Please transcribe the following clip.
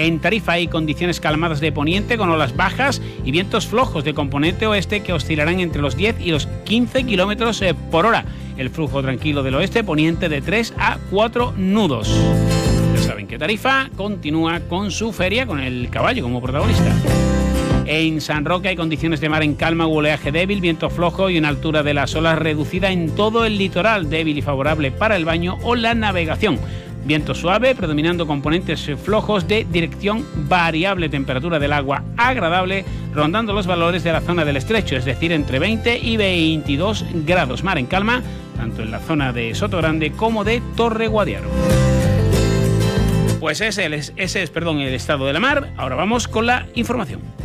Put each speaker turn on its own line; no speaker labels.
En Tarifa hay condiciones calmadas de poniente con olas bajas y vientos flojos de componente oeste que oscilarán entre los 10 y los 15 kilómetros por hora. El flujo tranquilo del oeste poniente de 3 a 4 nudos. Ya saben que Tarifa continúa con su feria con el caballo como protagonista. En San Roque hay condiciones de mar en calma, oleaje débil, viento flojo y una altura de las olas reducida en todo el litoral, débil y favorable para el baño o la navegación. Viento suave, predominando componentes flojos de dirección variable, temperatura del agua agradable, rondando los valores de la zona del estrecho, es decir, entre 20 y 22 grados. Mar en calma, tanto en la zona de Sotogrande como de Torre Guadiaro. Pues ese es el estado de la mar. Ahora vamos con la información.